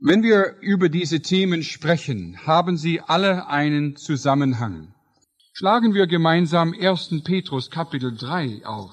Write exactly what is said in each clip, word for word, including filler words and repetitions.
Wenn wir über diese Themen sprechen, haben sie alle einen Zusammenhang. Schlagen wir gemeinsam ersten Petrus Kapitel drei auf.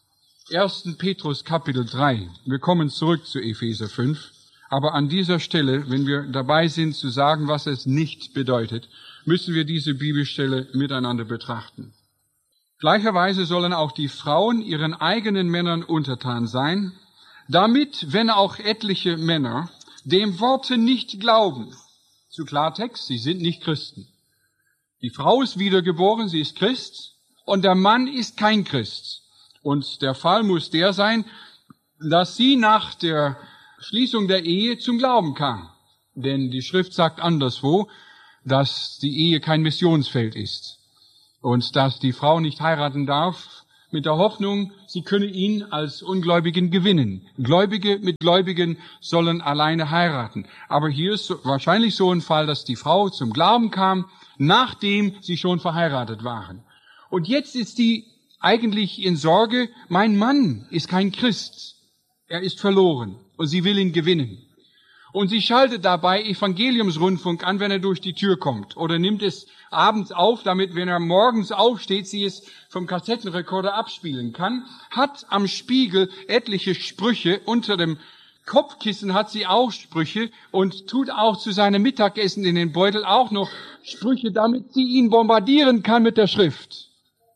ersten Petrus Kapitel drei. Wir kommen zurück zu Epheser fünf. Aber an dieser Stelle, wenn wir dabei sind zu sagen, was es nicht bedeutet, müssen wir diese Bibelstelle miteinander betrachten. Gleicherweise sollen auch die Frauen ihren eigenen Männern untertan sein, damit, wenn auch etliche Männer dem Worte nicht glauben, zu Klartext, sie sind nicht Christen. Die Frau ist wiedergeboren, sie ist Christ, und der Mann ist kein Christ. Und der Fall muss der sein, dass sie nach der Schließung der Ehe zum Glauben kam. Denn die Schrift sagt anderswo, dass die Ehe kein Missionsfeld ist und dass die Frau nicht heiraten darf mit der Hoffnung, sie könne ihn als Ungläubigen gewinnen. Gläubige mit Gläubigen sollen alleine heiraten. Aber hier ist wahrscheinlich so ein Fall, dass die Frau zum Glauben kam, nachdem sie schon verheiratet waren. Und jetzt ist die eigentlich in Sorge, mein Mann ist kein Christ. Er ist verloren und sie will ihn gewinnen. Und sie schaltet dabei Evangeliumsrundfunk an, wenn er durch die Tür kommt. Oder nimmt es abends auf, damit, wenn er morgens aufsteht, sie es vom Kassettenrekorder abspielen kann. Hat am Spiegel etliche Sprüche. Unter dem Kopfkissen hat sie auch Sprüche und tut auch zu seinem Mittagessen in den Beutel auch noch Sprüche, damit sie ihn bombardieren kann mit der Schrift.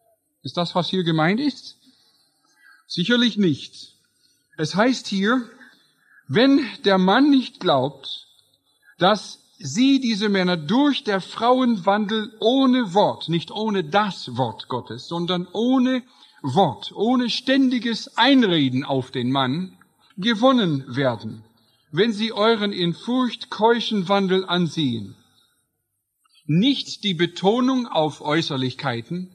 Ist das, was hier gemeint ist? Sicherlich nicht. Es heißt hier, wenn der Mann nicht glaubt, dass sie, diese Männer, durch der Frauenwandel ohne Wort, nicht ohne das Wort Gottes, sondern ohne Wort, ohne ständiges Einreden auf den Mann, gewonnen werden, wenn sie euren in Furcht keuschen Wandel ansehen. Nicht die Betonung auf Äußerlichkeiten,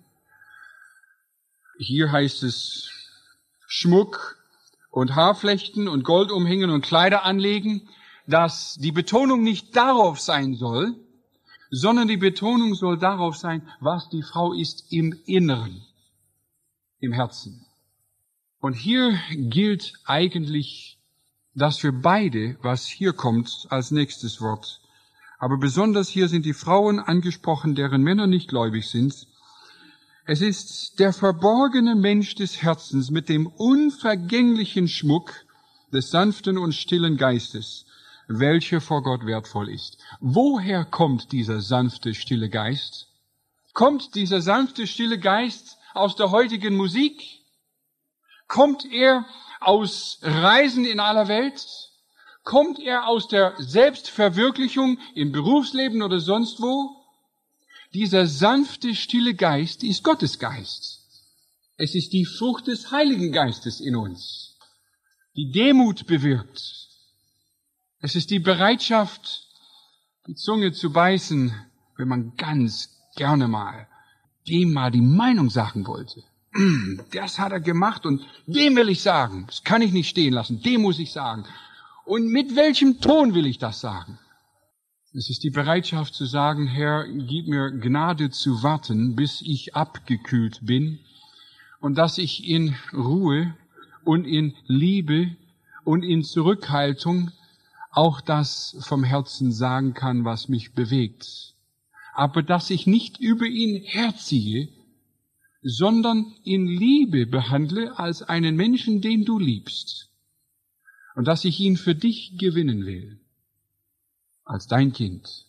hier heißt es Schmuck und Haarflechten und Gold umhängen und Kleider anlegen, dass die Betonung nicht darauf sein soll, sondern die Betonung soll darauf sein, was die Frau ist im Inneren, im Herzen. Und hier gilt eigentlich das für beide, was hier kommt als nächstes Wort. Aber besonders hier sind die Frauen angesprochen, deren Männer nicht gläubig sind. Es ist der verborgene Mensch des Herzens mit dem unvergänglichen Schmuck des sanften und stillen Geistes, welcher vor Gott wertvoll ist. Woher kommt dieser sanfte, stille Geist? Kommt dieser sanfte, stille Geist aus der heutigen Musik? Kommt er aus Reisen in aller Welt? Kommt er aus der Selbstverwirklichung im Berufsleben oder sonst wo? Dieser sanfte, stille Geist ist Gottes Geist. Es ist die Frucht des Heiligen Geistes in uns, die Demut bewirkt. Es ist die Bereitschaft, die Zunge zu beißen, wenn man ganz gerne mal dem mal die Meinung sagen wollte. Das hat er gemacht und dem will ich sagen. Das kann ich nicht stehen lassen, dem muss ich sagen. Und mit welchem Ton will ich das sagen? Es ist die Bereitschaft zu sagen, Herr, gib mir Gnade zu warten, bis ich abgekühlt bin und dass ich in Ruhe und in Liebe und in Zurückhaltung auch das vom Herzen sagen kann, was mich bewegt. Aber dass ich nicht über ihn herziehe, sondern in Liebe behandle als einen Menschen, den du liebst. Und dass ich ihn für dich gewinnen will. Als dein Kind.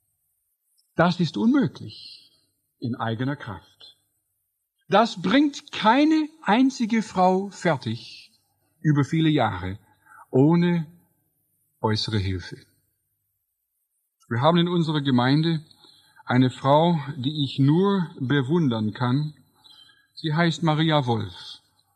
Das ist unmöglich in eigener Kraft. Das bringt keine einzige Frau fertig über viele Jahre ohne äußere Hilfe. Wir haben in unserer Gemeinde eine Frau, die ich nur bewundern kann. Sie heißt Maria Wolf.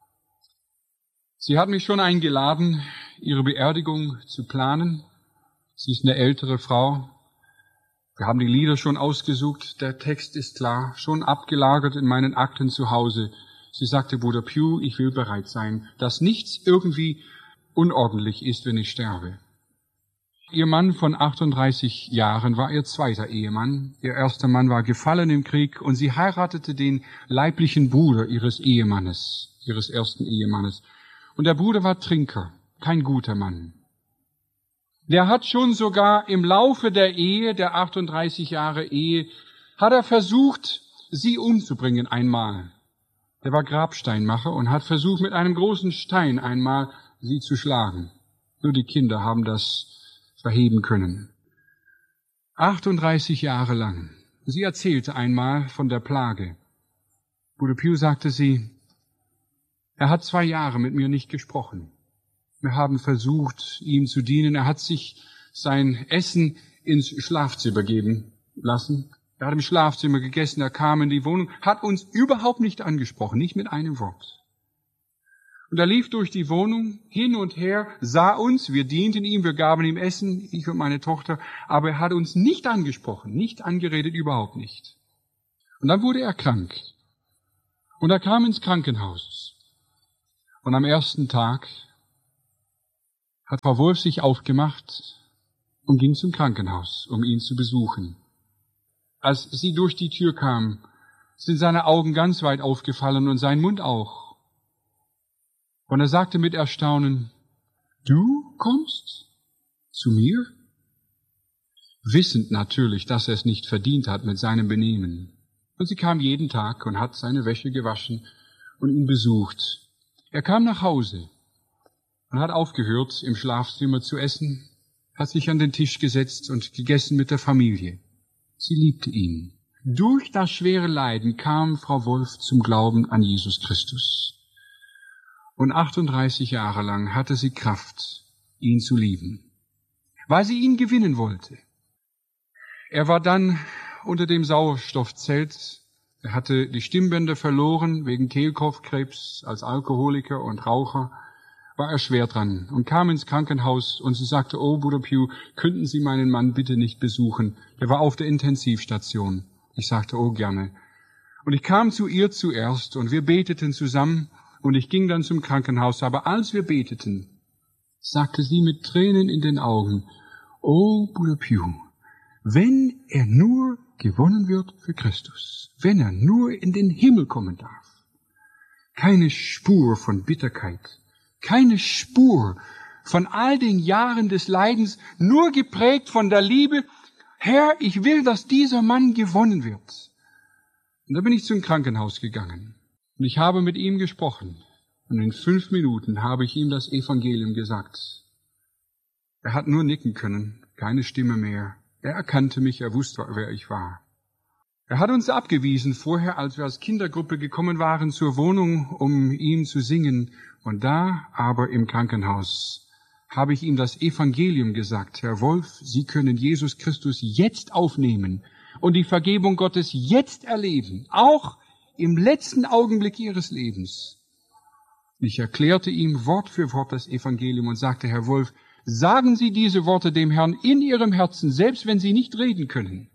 Sie hat mich schon eingeladen, ihre Beerdigung zu planen. Sie ist eine ältere Frau. Wir haben die Lieder schon ausgesucht. Der Text ist klar, schon abgelagert in meinen Akten zu Hause. Sie sagte, Bruder Pugh, ich will bereit sein, dass nichts irgendwie unordentlich ist, wenn ich sterbe. Ihr Mann von achtunddreißig Jahren war ihr zweiter Ehemann. Ihr erster Mann war gefallen im Krieg und sie heiratete den leiblichen Bruder ihres Ehemannes, ihres ersten Ehemannes. Und der Bruder war Trinker, kein guter Mann. Der hat schon sogar im Laufe der Ehe, der achtunddreißig Jahre Ehe, hat er versucht, sie umzubringen einmal. Der war Grabsteinmacher und hat versucht, mit einem großen Stein einmal sie zu schlagen. Nur die Kinder haben das verheben können. achtunddreißig Jahre lang. Sie erzählte einmal von der Plage. Bruder Pew sagte sie, er hat zwei Jahre mit mir nicht gesprochen. Wir haben versucht, ihm zu dienen. Er hat sich sein Essen ins Schlafzimmer geben lassen. Er hat im Schlafzimmer gegessen, er kam in die Wohnung, hat uns überhaupt nicht angesprochen, nicht mit einem Wort. Und er lief durch die Wohnung hin und her, sah uns, wir dienten ihm, wir gaben ihm Essen, ich und meine Tochter, aber er hat uns nicht angesprochen, nicht angeredet, überhaupt nicht. Und dann wurde er krank. Und er kam ins Krankenhaus. Und am ersten Tag hat Frau Wolf sich aufgemacht und ging zum Krankenhaus, um ihn zu besuchen. Als sie durch die Tür kam, sind seine Augen ganz weit aufgefallen und sein Mund auch. Und er sagte mit Erstaunen, du kommst zu mir? Wissend natürlich, dass er es nicht verdient hat mit seinem Benehmen. Und sie kam jeden Tag und hat seine Wäsche gewaschen und ihn besucht. Er kam nach Hause und hat aufgehört, im Schlafzimmer zu essen, hat sich an den Tisch gesetzt und gegessen mit der Familie. Sie liebte ihn. Durch das schwere Leiden kam Frau Wolf zum Glauben an Jesus Christus. Und achtunddreißig Jahre lang hatte sie Kraft, ihn zu lieben, weil sie ihn gewinnen wollte. Er war dann unter dem Sauerstoffzelt. Er hatte die Stimmbänder verloren wegen Kehlkopfkrebs. Als Alkoholiker und Raucher war er schwer dran und kam ins Krankenhaus und sie sagte, oh, Bruder Pew, könnten Sie meinen Mann bitte nicht besuchen? Er war auf der Intensivstation. Ich sagte, oh, gerne. Und ich kam zu ihr zuerst und wir beteten zusammen und ich ging dann zum Krankenhaus. Aber als wir beteten, sagte sie mit Tränen in den Augen, oh, Bruder Pew, wenn er nur gewonnen wird für Christus, wenn er nur in den Himmel kommen darf, keine Spur von Bitterkeit, keine Spur von all den Jahren des Leidens, nur geprägt von der Liebe, Herr, ich will, dass dieser Mann gewonnen wird. Und da bin ich zum Krankenhaus gegangen und ich habe mit ihm gesprochen und in fünf Minuten habe ich ihm das Evangelium gesagt. Er hat nur nicken können, keine Stimme mehr. Er erkannte mich, er wusste, wer ich war. Er hat uns abgewiesen vorher, als wir als Kindergruppe gekommen waren zur Wohnung, um ihm zu singen. Und da aber im Krankenhaus habe ich ihm das Evangelium gesagt. Herr Wolf, Sie können Jesus Christus jetzt aufnehmen und die Vergebung Gottes jetzt erleben, auch im letzten Augenblick Ihres Lebens. Ich erklärte ihm Wort für Wort das Evangelium und sagte, Herr Wolf, sagen Sie diese Worte dem Herrn in Ihrem Herzen, selbst wenn Sie nicht reden können.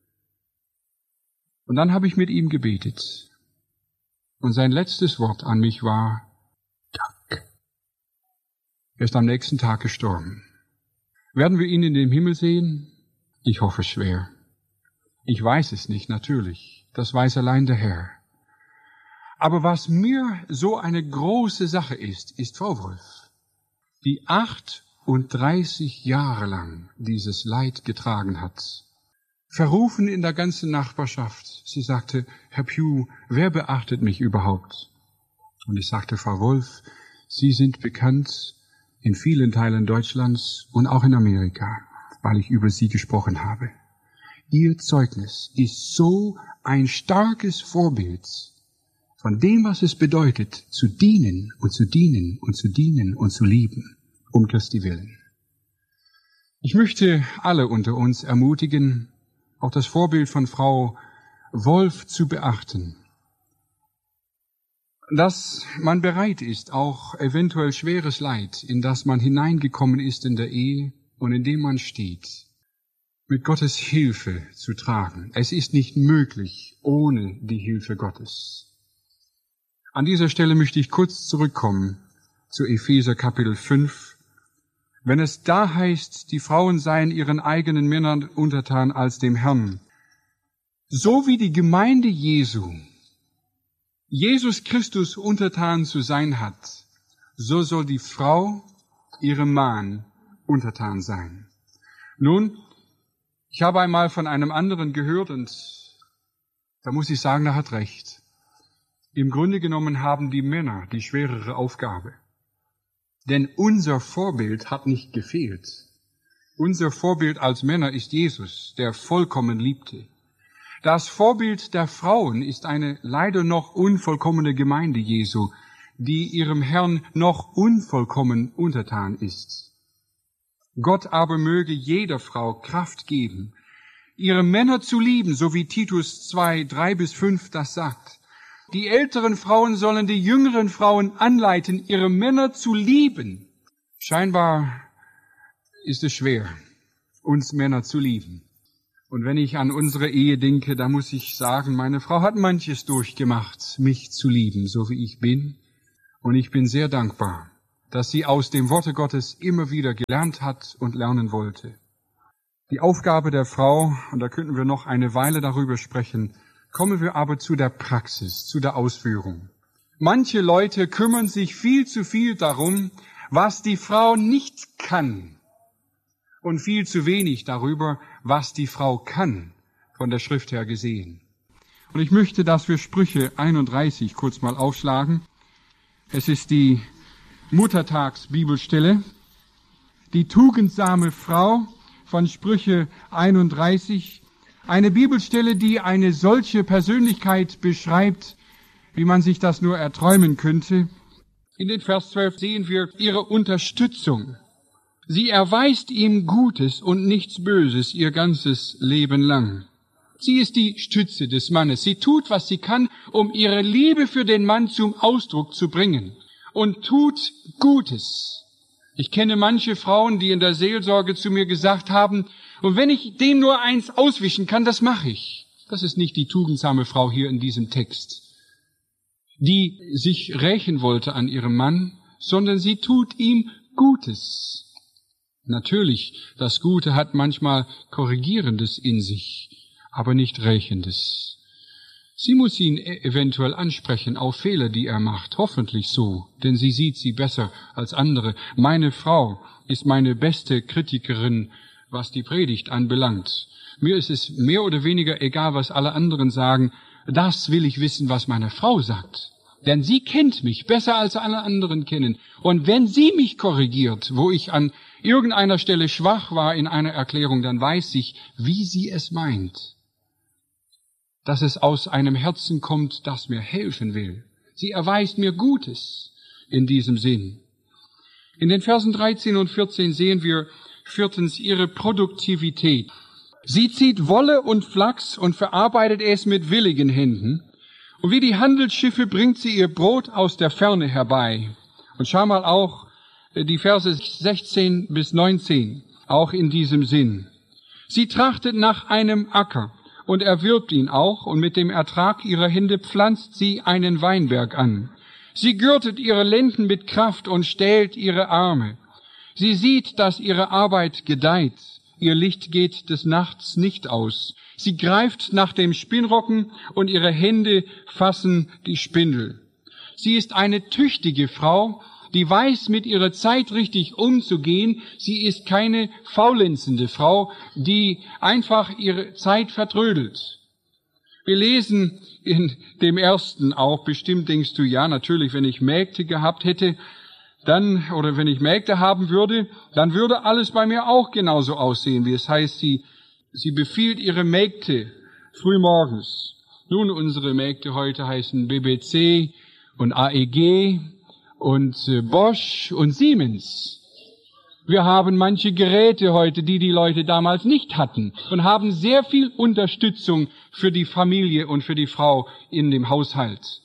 Und dann habe ich mit ihm gebetet. Und sein letztes Wort an mich war, Dank. Er ist am nächsten Tag gestorben. Werden wir ihn in dem Himmel sehen? Ich hoffe schwer. Ich weiß es nicht, natürlich. Das weiß allein der Herr. Aber was mir so eine große Sache ist, ist Frau Wolf, die achtunddreißig Jahre lang dieses Leid getragen hat. Verrufen in der ganzen Nachbarschaft. Sie sagte, Herr Pew, wer beachtet mich überhaupt? Und ich sagte, Frau Wolf, Sie sind bekannt in vielen Teilen Deutschlands und auch in Amerika, weil ich über Sie gesprochen habe. Ihr Zeugnis ist so ein starkes Vorbild von dem, was es bedeutet, zu dienen und zu dienen und zu dienen und zu lieben, um Christi willen. Ich möchte alle unter uns ermutigen, auch das Vorbild von Frau Wolf zu beachten, dass man bereit ist, auch eventuell schweres Leid, in das man hineingekommen ist in der Ehe und in dem man steht, mit Gottes Hilfe zu tragen. Es ist nicht möglich ohne die Hilfe Gottes. An dieser Stelle möchte ich kurz zurückkommen zu Epheser Kapitel fünf. Wenn es da heißt, die Frauen seien ihren eigenen Männern untertan als dem Herrn, so wie die Gemeinde Jesu Jesus Christus untertan zu sein hat, so soll die Frau ihrem Mann untertan sein. Nun, ich habe einmal von einem anderen gehört und da muss ich sagen, er hat recht. Im Grunde genommen haben die Männer die schwerere Aufgabe. Denn unser Vorbild hat nicht gefehlt. Unser Vorbild als Männer ist Jesus, der vollkommen liebte. Das Vorbild der Frauen ist eine leider noch unvollkommene Gemeinde Jesu, die ihrem Herrn noch unvollkommen untertan ist. Gott aber möge jeder Frau Kraft geben, ihre Männer zu lieben, so wie Titus zwei, drei bis fünf das sagt. Die älteren Frauen sollen die jüngeren Frauen anleiten, ihre Männer zu lieben. Scheinbar ist es schwer, uns Männer zu lieben. Und wenn ich an unsere Ehe denke, da muss ich sagen, meine Frau hat manches durchgemacht, mich zu lieben, so wie ich bin. Und ich bin sehr dankbar, dass sie aus dem Worte Gottes immer wieder gelernt hat und lernen wollte. Die Aufgabe der Frau, und da könnten wir noch eine Weile darüber sprechen, kommen wir aber zu der Praxis, zu der Ausführung. Manche Leute kümmern sich viel zu viel darum, was die Frau nicht kann, und viel zu wenig darüber, was die Frau kann, von der Schrift her gesehen. Und ich möchte, dass wir Sprüche einunddreißig kurz mal aufschlagen. Es ist die Muttertagsbibelstelle, die tugendsame Frau von Sprüche einunddreißig, eine Bibelstelle, die eine solche Persönlichkeit beschreibt, wie man sich das nur erträumen könnte. In den Vers zwölf sehen wir ihre Unterstützung. Sie erweist ihm Gutes und nichts Böses ihr ganzes Leben lang. Sie ist die Stütze des Mannes. Sie tut, was sie kann, um ihre Liebe für den Mann zum Ausdruck zu bringen und tut Gutes. Ich kenne manche Frauen, die in der Seelsorge zu mir gesagt haben, und wenn ich dem nur eins auswischen kann, das mache ich. Das ist nicht die tugendsame Frau hier in diesem Text, die sich rächen wollte an ihrem Mann, sondern sie tut ihm Gutes. Natürlich, das Gute hat manchmal Korrigierendes in sich, aber nicht Rächendes. Sie muss ihn eventuell ansprechen auf Fehler, die er macht, hoffentlich so, denn sie sieht sie besser als andere. Meine Frau ist meine beste Kritikerin, was die Predigt anbelangt. Mir ist es mehr oder weniger egal, was alle anderen sagen. Das will ich wissen, was meine Frau sagt. Denn sie kennt mich besser, als alle anderen kennen. Und wenn sie mich korrigiert, wo ich an irgendeiner Stelle schwach war in einer Erklärung, dann weiß ich, wie sie es meint. Dass es aus einem Herzen kommt, das mir helfen will. Sie erweist mir Gutes in diesem Sinn. In den Versen dreizehn und vierzehn sehen wir viertens ihre Produktivität. Sie zieht Wolle und Flachs und verarbeitet es mit willigen Händen. Und wie die Handelsschiffe bringt sie ihr Brot aus der Ferne herbei. Und schau mal auch die Verse sechzehn bis neunzehn, auch in diesem Sinn. Sie trachtet nach einem Acker und erwirbt ihn auch, und mit dem Ertrag ihrer Hände pflanzt sie einen Weinberg an. Sie gürtet ihre Lenden mit Kraft und stählt ihre Arme. Sie sieht, dass ihre Arbeit gedeiht. Ihr Licht geht des Nachts nicht aus. Sie greift nach dem Spinnrocken und ihre Hände fassen die Spindel. Sie ist eine tüchtige Frau, die weiß, mit ihrer Zeit richtig umzugehen. Sie ist keine faulenzende Frau, die einfach ihre Zeit vertrödelt. Wir lesen in dem ersten auch, bestimmt denkst du, ja, natürlich, wenn ich Mägde gehabt hätte, dann, oder wenn ich Mägde haben würde, dann würde alles bei mir auch genauso aussehen, wie es heißt, sie, sie befiehlt ihre Mägde frühmorgens. Nun, unsere Mägde heute heißen B B C und A E G und äh, Bosch und Siemens. Wir haben manche Geräte heute, die die Leute damals nicht hatten, und haben sehr viel Unterstützung für die Familie und für die Frau in dem Haushalt.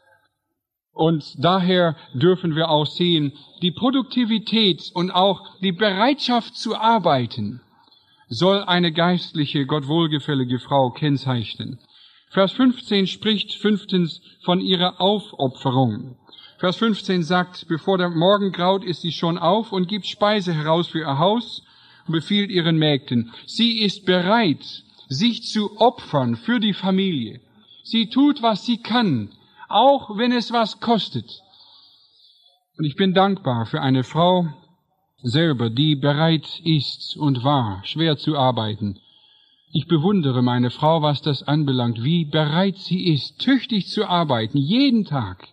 Und daher dürfen wir auch sehen, die Produktivität und auch die Bereitschaft zu arbeiten soll eine geistliche, Gott wohlgefällige Frau kennzeichnen. Vers fünfzehn spricht fünftens von ihrer Aufopferung. Vers fünfzehn sagt, bevor der Morgen graut, ist sie schon auf und gibt Speise heraus für ihr Haus und befiehlt ihren Mägden. Sie ist bereit, sich zu opfern für die Familie. Sie tut, was sie kann, auch wenn es was kostet. Und ich bin dankbar für eine Frau, selber, die bereit ist und war, schwer zu arbeiten. Ich bewundere meine Frau, was das anbelangt, wie bereit sie ist, tüchtig zu arbeiten, jeden Tag.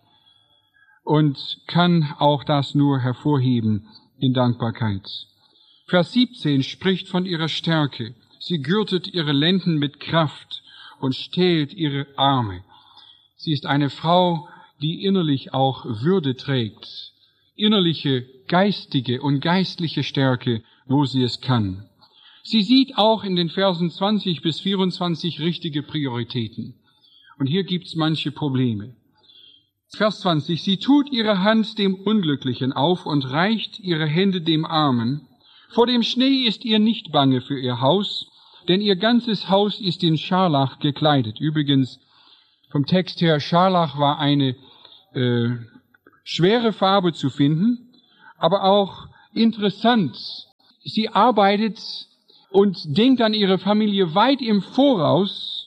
Und kann auch das nur hervorheben in Dankbarkeit. Vers siebzehn spricht von ihrer Stärke. Sie gürtet ihre Lenden mit Kraft und stählt ihre Arme. Sie ist eine Frau, die innerlich auch Würde trägt, innerliche, geistige und geistliche Stärke, wo sie es kann. Sie sieht auch in den Versen zwanzig bis vierundzwanzig richtige Prioritäten. Und hier gibt's manche Probleme. Vers zwanzig, sie tut ihre Hand dem Unglücklichen auf und reicht ihre Hände dem Armen. Vor dem Schnee ist ihr nicht bange für ihr Haus, denn ihr ganzes Haus ist in Scharlach gekleidet. Übrigens, vom Text her, Scharlach war eine äh, schwere Farbe zu finden, aber auch interessant. Sie arbeitet und denkt an ihre Familie weit im Voraus,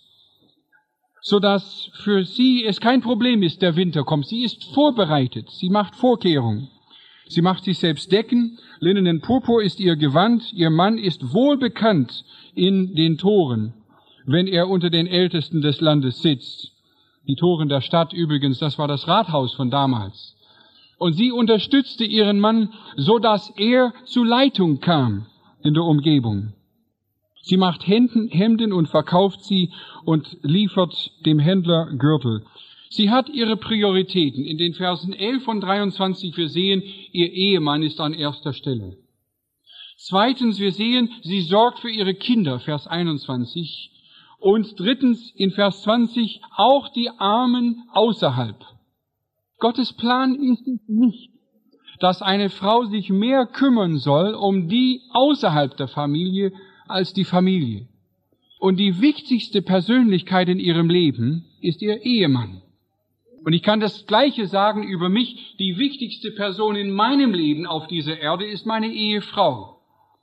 so dass für sie es kein Problem ist, der Winter kommt. Sie ist vorbereitet, sie macht Vorkehrungen. Sie macht sich selbst Decken, linnenen Purpur ist ihr Gewand, ihr Mann ist wohl bekannt in den Toren, wenn er unter den Ältesten des Landes sitzt. Die Toren der Stadt übrigens, das war das Rathaus von damals. Und sie unterstützte ihren Mann, so dass er zu Leitung kam in der Umgebung. Sie macht Hemden und verkauft sie und liefert dem Händler Gürtel. Sie hat ihre Prioritäten. In den Versen elf und dreiundzwanzig, wir sehen, ihr Ehemann ist an erster Stelle. Zweitens, wir sehen, sie sorgt für ihre Kinder, Vers einundzwanzig. Und drittens, in Vers zwanzig, auch die Armen außerhalb. Gottes Plan ist es nicht, dass eine Frau sich mehr kümmern soll um die außerhalb der Familie als die Familie. Und die wichtigste Persönlichkeit in ihrem Leben ist ihr Ehemann. Und ich kann das Gleiche sagen über mich. Die wichtigste Person in meinem Leben auf dieser Erde ist meine Ehefrau.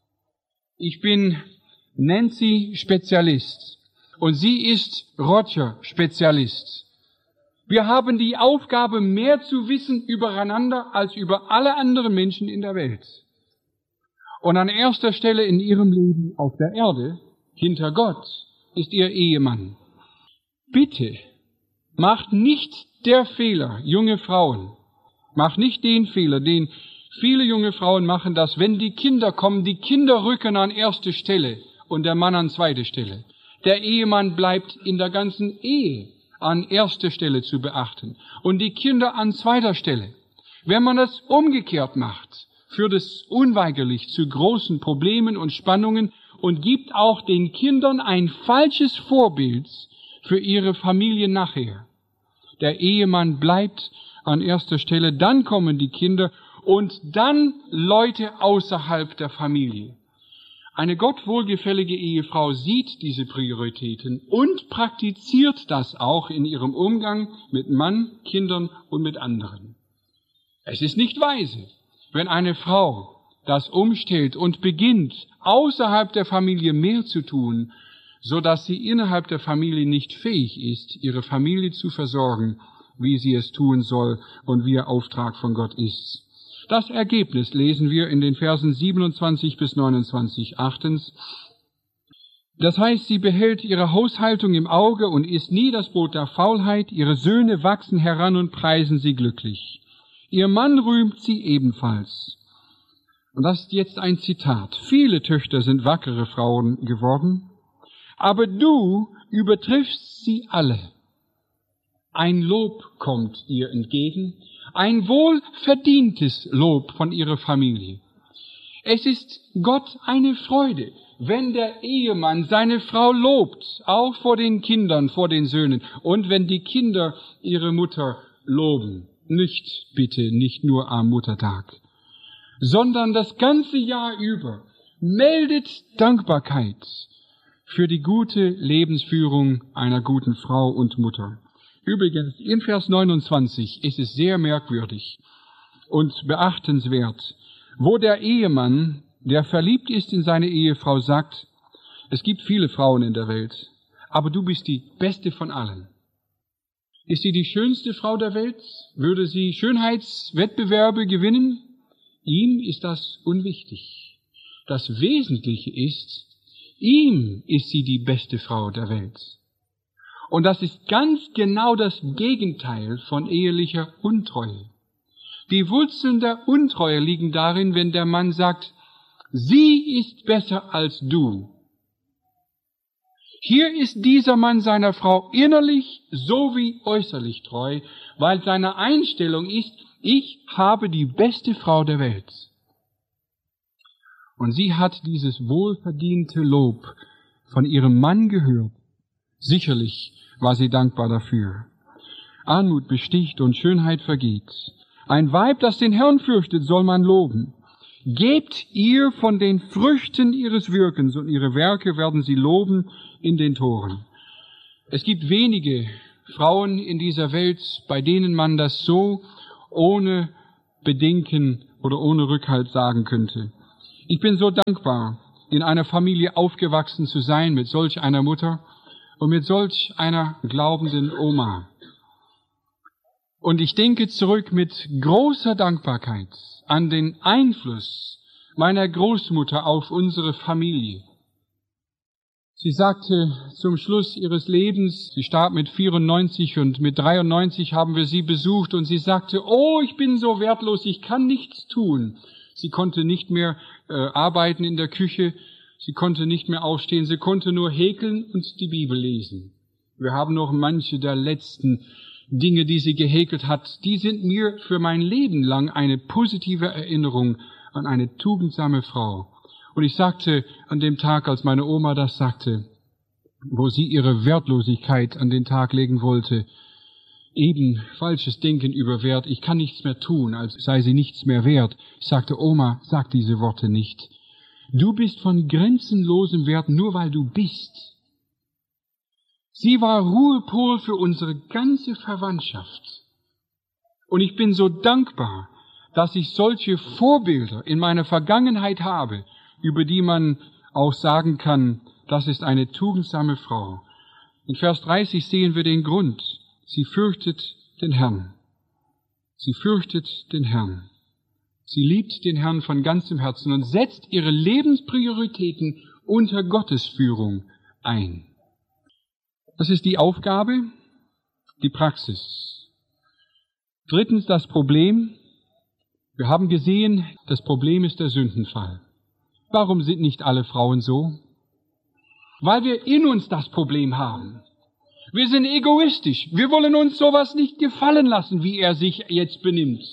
Ich bin Nancy Spezialist und sie ist Roger Spezialist. Wir haben die Aufgabe, mehr zu wissen übereinander als über alle anderen Menschen in der Welt. Und an erster Stelle in ihrem Leben auf der Erde, hinter Gott, ist ihr Ehemann. Bitte, macht nicht der Fehler, junge Frauen, macht nicht den Fehler, den viele junge Frauen machen, dass wenn die Kinder kommen, die Kinder rücken an erste Stelle und der Mann an zweite Stelle. Der Ehemann bleibt in der ganzen Ehe an erster Stelle zu beachten und die Kinder an zweiter Stelle. Wenn man das umgekehrt macht, führt es unweigerlich zu großen Problemen und Spannungen und gibt auch den Kindern ein falsches Vorbild für ihre Familie nachher. Der Ehemann bleibt an erster Stelle, dann kommen die Kinder und dann Leute außerhalb der Familie. Eine Gott wohlgefällige Ehefrau sieht diese Prioritäten und praktiziert das auch in ihrem Umgang mit Mann, Kindern und mit anderen. Es ist nicht weise, wenn eine Frau das umstellt und beginnt, außerhalb der Familie mehr zu tun, so dass sie innerhalb der Familie nicht fähig ist, ihre Familie zu versorgen, wie sie es tun soll und wie ihr Auftrag von Gott ist. Das Ergebnis lesen wir in den Versen siebenundzwanzig bis neunundzwanzig. Achtens. Das heißt, sie behält ihre Haushaltung im Auge und isst nie das Brot der Faulheit. Ihre Söhne wachsen heran und preisen sie glücklich. Ihr Mann rühmt sie ebenfalls. Und das ist jetzt ein Zitat. Viele Töchter sind wackere Frauen geworden, aber du übertriffst sie alle. Ein Lob kommt ihr entgegen, ein wohlverdientes Lob von ihrer Familie. Es ist Gott eine Freude, wenn der Ehemann seine Frau lobt, auch vor den Kindern, vor den Söhnen, und wenn die Kinder ihre Mutter loben. Nicht, bitte, nicht nur am Muttertag, sondern das ganze Jahr über. Meldet Dankbarkeit für die gute Lebensführung einer guten Frau und Mutter. Übrigens, in Vers neunundzwanzig ist es sehr merkwürdig und beachtenswert, wo der Ehemann, der verliebt ist in seine Ehefrau, sagt, es gibt viele Frauen in der Welt, aber du bist die beste von allen. Ist sie die schönste Frau der Welt? Würde sie Schönheitswettbewerbe gewinnen? Ihm ist das unwichtig. Das Wesentliche ist, ihm ist sie die beste Frau der Welt. Und das ist ganz genau das Gegenteil von ehelicher Untreue. Die Wurzeln der Untreue liegen darin, wenn der Mann sagt, sie ist besser als du. Hier ist dieser Mann seiner Frau innerlich sowie äußerlich treu, weil seine Einstellung ist, ich habe die beste Frau der Welt. Und sie hat dieses wohlverdiente Lob von ihrem Mann gehört. Sicherlich war sie dankbar dafür. Anmut besticht und Schönheit vergeht. Ein Weib, das den Herrn fürchtet, soll man loben. Gebt ihr von den Früchten ihres Wirkens, und ihre Werke werden sie loben in den Toren. Es gibt wenige Frauen in dieser Welt, bei denen man das so ohne Bedenken oder ohne Rückhalt sagen könnte. Ich bin so dankbar, in einer Familie aufgewachsen zu sein mit solch einer Mutter und mit solch einer glaubenden Oma. Und ich denke zurück mit großer Dankbarkeit an den Einfluss meiner Großmutter auf unsere Familie. Sie sagte zum Schluss ihres Lebens, sie starb mit vierundneunzig und mit dreiundneunzig haben wir sie besucht, und sie sagte, oh, ich bin so wertlos, ich kann nichts tun. Sie konnte nicht mehr äh, arbeiten in der Küche, sie konnte nicht mehr aufstehen, sie konnte nur häkeln und die Bibel lesen. Wir haben noch manche der letzten Dinge, die sie gehäkelt hat, die sind mir für mein Leben lang eine positive Erinnerung an eine tugendsame Frau. Und ich sagte an dem Tag, als meine Oma das sagte, wo sie ihre Wertlosigkeit an den Tag legen wollte, eben falsches Denken über Wert, ich kann nichts mehr tun, als sei sie nichts mehr wert. Ich sagte, Oma, sag diese Worte nicht. Du bist von grenzenlosem Wert, nur weil du bist. Sie war Ruhepol für unsere ganze Verwandtschaft. Und ich bin so dankbar, dass ich solche Vorbilder in meiner Vergangenheit habe, über die man auch sagen kann, das ist eine tugendsame Frau. In Vers dreißig sehen wir den Grund. Sie fürchtet den Herrn. Sie fürchtet den Herrn. Sie liebt den Herrn von ganzem Herzen und setzt ihre Lebensprioritäten unter Gottes Führung ein. Das ist die Aufgabe, die Praxis. Drittens das Problem. Wir haben gesehen, das Problem ist der Sündenfall. Warum sind nicht alle Frauen so? Weil wir in uns das Problem haben. Wir sind egoistisch. Wir wollen uns sowas nicht gefallen lassen, wie er sich jetzt benimmt.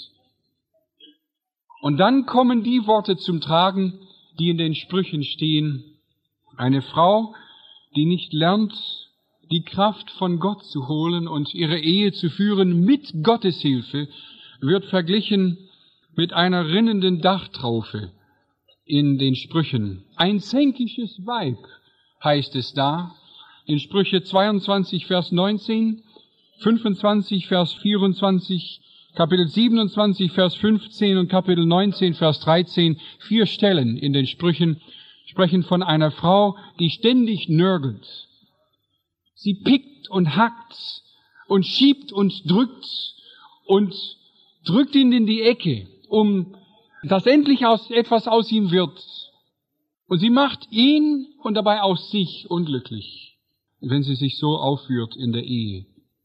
Und dann kommen die Worte zum Tragen, die in den Sprüchen stehen. Eine Frau, die nicht lernt, die Kraft von Gott zu holen und ihre Ehe zu führen mit Gottes Hilfe, wird verglichen mit einer rinnenden Dachtraufe in den Sprüchen. Ein zänkisches Weib, heißt es da, in Sprüche zweiundzwanzig, Vers neunzehn, fünfundzwanzig, Vers vierundzwanzig, Kapitel siebenundzwanzig, Vers fünfzehn und Kapitel neunzehn, Vers dreizehn, vier Stellen in den Sprüchen sprechen von einer Frau, die ständig nörgelt. Sie pickt und hackt und schiebt und drückt und drückt ihn in die Ecke, um dass endlich aus, etwas aus ihm wird. Und sie macht ihn und dabei auch sich unglücklich, wenn sie sich so aufführt in der Ehe.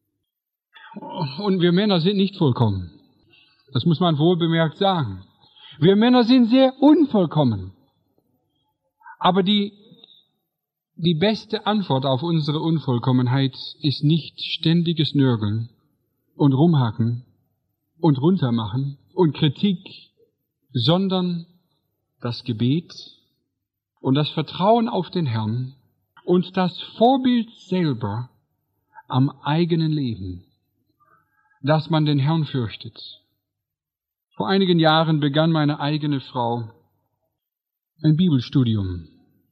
Und wir Männer sind nicht vollkommen. Das muss man wohlbemerkt sagen. Wir Männer sind sehr unvollkommen. Aber die, die beste Antwort auf unsere Unvollkommenheit ist nicht ständiges Nörgeln und Rumhacken und Runtermachen und Kritik, sondern das Gebet und das Vertrauen auf den Herrn und das Vorbild selber am eigenen Leben, dass man den Herrn fürchtet. Vor einigen Jahren begann meine eigene Frau ein Bibelstudium.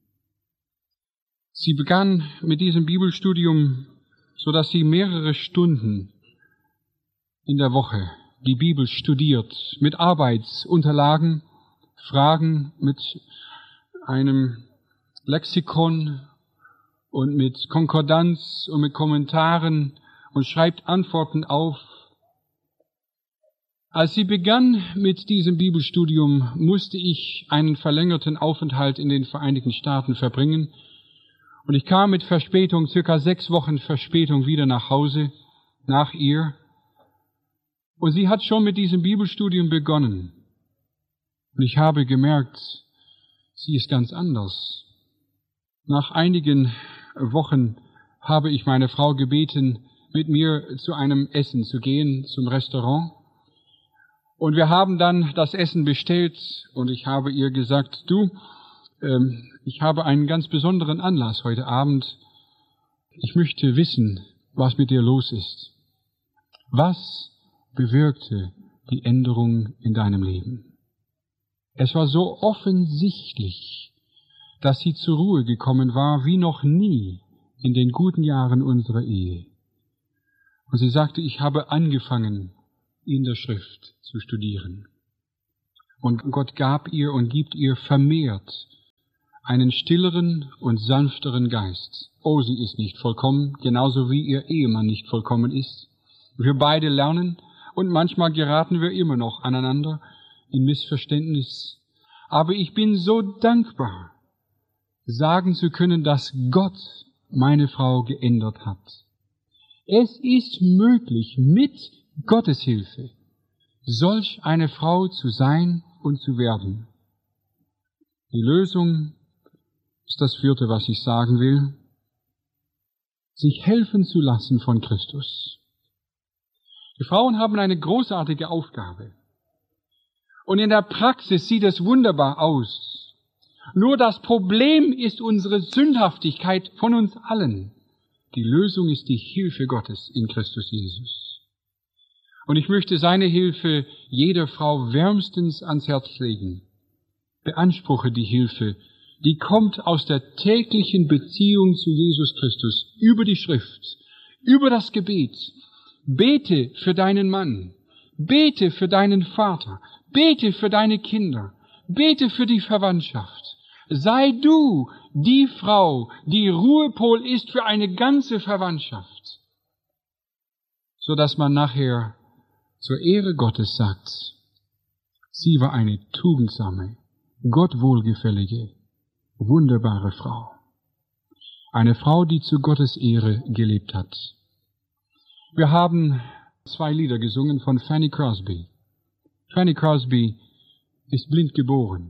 Sie begann mit diesem Bibelstudium, so dass sie mehrere Stunden in der Woche die Bibel studiert, mit Arbeitsunterlagen, Fragen, mit einem Lexikon und mit Konkordanz und mit Kommentaren und schreibt Antworten auf. Als sie begann mit diesem Bibelstudium, musste ich einen verlängerten Aufenthalt in den Vereinigten Staaten verbringen. Und ich kam mit Verspätung, circa sechs Wochen Verspätung, wieder nach Hause, nach ihr. Und sie hat schon mit diesem Bibelstudium begonnen. Und ich habe gemerkt, sie ist ganz anders. Nach einigen Wochen habe ich meine Frau gebeten, mit mir zu einem Essen zu gehen, zum Restaurant. Und wir haben dann das Essen bestellt und ich habe ihr gesagt, du, ähm, ich habe einen ganz besonderen Anlass heute Abend. Ich möchte wissen, was mit dir los ist. Was bewirkte die Änderung in deinem Leben? Es war so offensichtlich, dass sie zur Ruhe gekommen war, wie noch nie in den guten Jahren unserer Ehe. Und sie sagte, ich habe angefangen, in der Schrift zu studieren. Und Gott gab ihr und gibt ihr vermehrt einen stilleren und sanfteren Geist. Oh, sie ist nicht vollkommen, genauso wie ihr Ehemann nicht vollkommen ist. Wir beide lernen und manchmal geraten wir immer noch aneinander in Missverständnis. Aber ich bin so dankbar, sagen zu können, dass Gott meine Frau geändert hat. Es ist möglich, mit Gottes Hilfe, solch eine Frau zu sein und zu werden. Die Lösung ist das vierte, was ich sagen will. Sich helfen zu lassen von Christus. Die Frauen haben eine großartige Aufgabe. Und in der Praxis sieht es wunderbar aus. Nur das Problem ist unsere Sündhaftigkeit von uns allen. Die Lösung ist die Hilfe Gottes in Christus Jesus. Und ich möchte seine Hilfe jeder Frau wärmstens ans Herz legen. Beanspruche die Hilfe, die kommt aus der täglichen Beziehung zu Jesus Christus, über die Schrift, über das Gebet. Bete für deinen Mann, bete für deinen Vater, bete für deine Kinder, bete für die Verwandtschaft. Sei du die Frau, die Ruhepol ist für eine ganze Verwandtschaft, so dass man nachher zur Ehre Gottes sagt, sie war eine tugendsame, Gott wohlgefällige, wunderbare Frau. Eine Frau, die zu Gottes Ehre gelebt hat. Wir haben zwei Lieder gesungen von Fanny Crosby. Fanny Crosby ist blind geboren,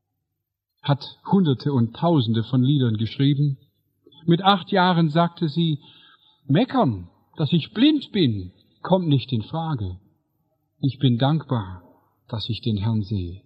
hat Hunderte und Tausende von Liedern geschrieben. Mit acht Jahren sagte sie, meckern, dass ich blind bin, kommt nicht in Frage. Ich bin dankbar, dass ich den Herrn sehe.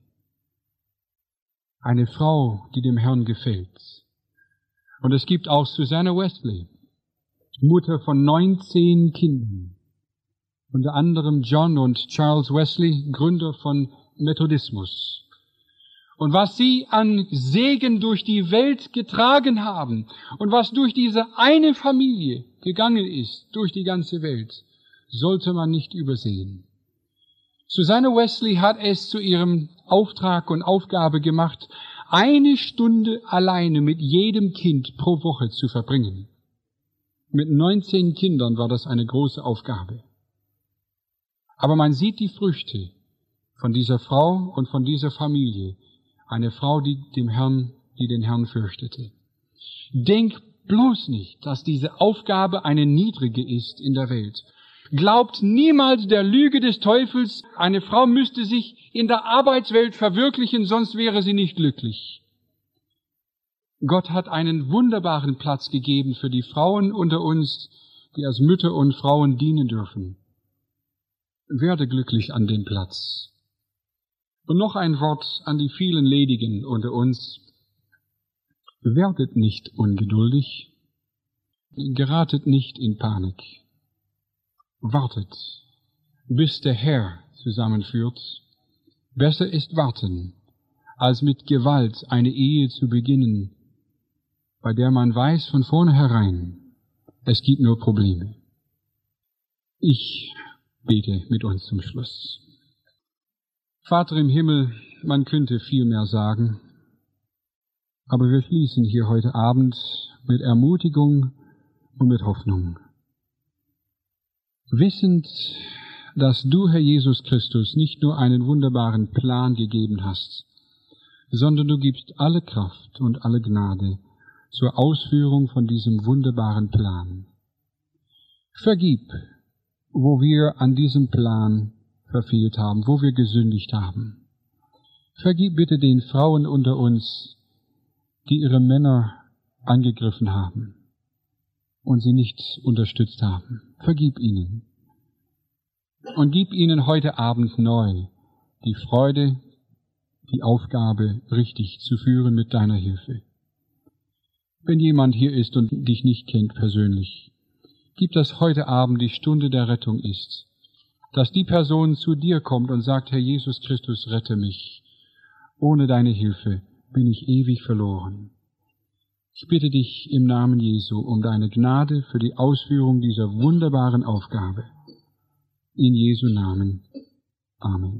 Eine Frau, die dem Herrn gefällt. Und es gibt auch Susanna Wesley, Mutter von neunzehn Kindern. Unter anderem John und Charles Wesley, Gründer von Methodismus. Und was sie an Segen durch die Welt getragen haben und was durch diese eine Familie gegangen ist, durch die ganze Welt, sollte man nicht übersehen. Susanna Wesley hat es zu ihrem Auftrag und Aufgabe gemacht, eine Stunde alleine mit jedem Kind pro Woche zu verbringen. Mit neunzehn Kindern war das eine große Aufgabe. Aber man sieht die Früchte von dieser Frau und von dieser Familie. Eine Frau, die dem Herrn, die den Herrn fürchtete. Denk bloß nicht, dass diese Aufgabe eine niedrige ist in der Welt. Glaubt niemals der Lüge des Teufels, eine Frau müsste sich in der Arbeitswelt verwirklichen, sonst wäre sie nicht glücklich. Gott hat einen wunderbaren Platz gegeben für die Frauen unter uns, die als Mütter und Frauen dienen dürfen. Werde glücklich an dem Platz. Und noch ein Wort an die vielen Ledigen unter uns. Werdet nicht ungeduldig, geratet nicht in Panik. Wartet, bis der Herr zusammenführt. Besser ist warten, als mit Gewalt eine Ehe zu beginnen, bei der man weiß von vornherein, es gibt nur Probleme. Ich bete mit uns zum Schluss. Vater im Himmel, man könnte viel mehr sagen, aber wir schließen hier heute Abend mit Ermutigung und mit Hoffnung. Wissend, dass du, Herr Jesus Christus, nicht nur einen wunderbaren Plan gegeben hast, sondern du gibst alle Kraft und alle Gnade zur Ausführung von diesem wunderbaren Plan. Vergib, wo wir an diesem Plan verfehlt haben, wo wir gesündigt haben. Vergib bitte den Frauen unter uns, die ihre Männer angegriffen haben und sie nicht unterstützt haben. Vergib ihnen. Und gib ihnen heute Abend neu die Freude, die Aufgabe richtig zu führen mit deiner Hilfe. Wenn jemand hier ist und dich nicht kennt persönlich, gib, dass heute Abend die Stunde der Rettung ist, dass die Person zu dir kommt und sagt, Herr Jesus Christus, rette mich. Ohne deine Hilfe bin ich ewig verloren. Ich bitte dich im Namen Jesu um deine Gnade für die Ausführung dieser wunderbaren Aufgabe. In Jesu Namen. Amen.